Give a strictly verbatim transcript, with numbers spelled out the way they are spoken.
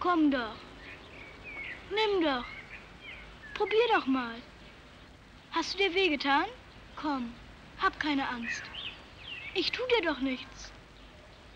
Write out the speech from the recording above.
komm doch. Nimm doch. Probier doch mal. Hast du dir wehgetan? Komm, hab keine Angst. Ich tu dir doch nichts.